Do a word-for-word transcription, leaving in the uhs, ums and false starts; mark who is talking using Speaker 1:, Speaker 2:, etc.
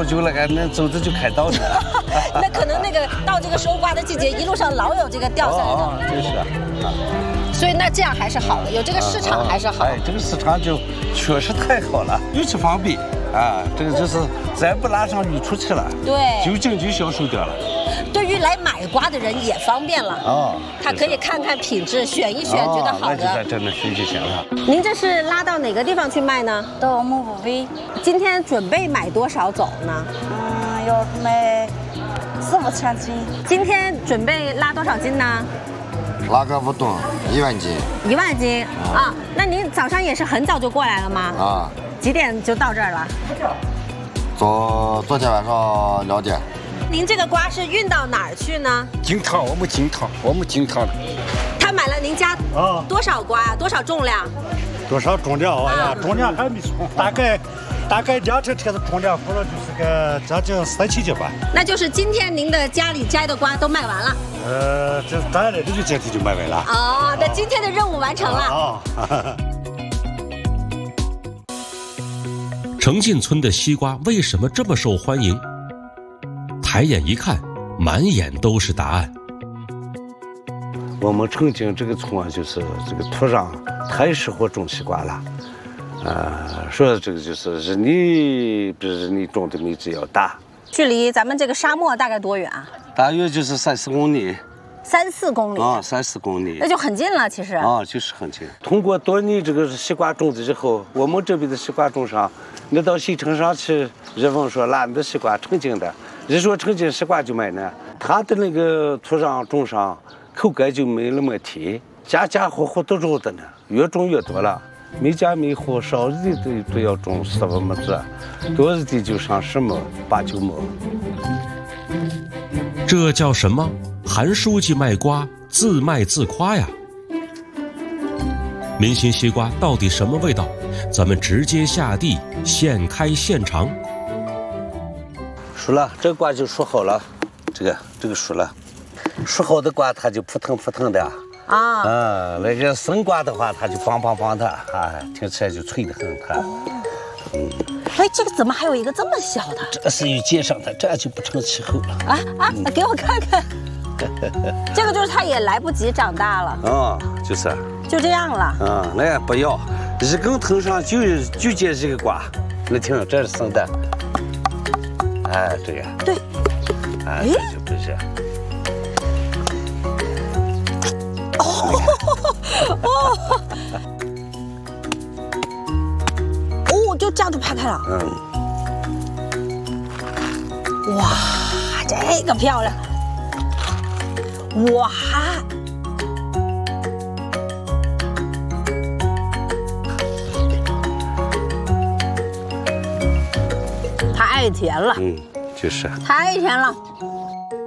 Speaker 1: 好久了，俺那走着就开道去了。
Speaker 2: 那可能那个到这个收瓜的季节，一路上老有这个掉下来的。
Speaker 1: 哦，就是啊。
Speaker 2: 所以那这样还是好的，有这个市场还是好。
Speaker 1: 哎，这个市场就确实太好了，尤其方便啊！这个就是再不拉上鱼出去了，
Speaker 2: 对，
Speaker 1: 就近就销售掉了。
Speaker 2: 对于来买瓜的人也方便了哦，他可以看看品质，选一选，觉得好的，
Speaker 1: 那就在这里选就行了。
Speaker 2: 您这是拉到哪个地方去卖呢？
Speaker 3: 到我们武威。
Speaker 2: 今天准备买多少走呢？
Speaker 3: 嗯，要买四五千斤。
Speaker 2: 今天准备拉多少斤呢？
Speaker 4: 拉个五吨，一万斤。
Speaker 2: 一万斤啊？那您早上也是很早就过来了吗？
Speaker 4: 啊。
Speaker 2: 几点就到这儿了？
Speaker 4: 昨昨天晚上两点。
Speaker 2: 您这个瓜是运到哪儿去呢？
Speaker 5: 金汤，我们金汤，我们金汤的。
Speaker 2: 他买了您家啊多少瓜啊？多少重量？
Speaker 6: 多少重量？哎呀，重量还没算，大概大概两车车子重量，可能就是个将近三七斤吧。
Speaker 2: 那就是今天您的家里摘的瓜都卖完了。
Speaker 6: 呃，这当然了，这就今天就卖完了。
Speaker 2: 哦，那今天的任务完成了。
Speaker 6: 啊。
Speaker 7: 城进村的西瓜为什么这么受欢迎？抬眼一看，满眼都是答案。
Speaker 1: 我们城进这个村啊，就是这个土壤太适合种西瓜了。呃，说这个就是日你比日你种的面积要大。
Speaker 2: 距离咱们这个沙漠大概多远啊？
Speaker 1: 大约就是三四公里。
Speaker 2: 三四公里
Speaker 1: 啊，三四公里，
Speaker 2: 那就很近了，其实
Speaker 1: 啊，就是很近。通过多年这个西瓜种植之后，我们这边的西瓜种上，你到县城上去，人问说哪里的西瓜城进的，人说城进西瓜就买呢，它的那个土壤种上，口感就没那么甜，家家户户都种的呢，越种越多了，每家每户少日的都都要种四五亩子，多日的就上十亩、八九亩。
Speaker 7: 这叫什么？韩书记卖瓜，自卖自夸呀！明星西瓜到底什么味道？咱们直接下地现开现尝。
Speaker 1: 熟了，这个瓜就熟好了，这个这个熟了，熟好的瓜它就扑腾扑腾的啊，啊，那个生瓜的话它就梆梆梆的啊，听起来就脆得很快。
Speaker 2: 嗯，哎，这个怎么还有一个这么小的？
Speaker 1: 这是有接上的，这就不成气候了。
Speaker 2: 啊啊，嗯、给我看看。这个就是它也来不及长大了。
Speaker 1: 哦，就是。
Speaker 2: 就这样了。
Speaker 1: 啊、嗯，那不要，一根藤上就就结这个瓜，你听，这是生的。哎，这样。
Speaker 2: 对。
Speaker 1: 哎，这就不是。
Speaker 2: 哦哦。哦，就这样就拍开了。嗯。哇，这个漂亮。哇！太甜了，
Speaker 1: 嗯，就是
Speaker 2: 太甜了。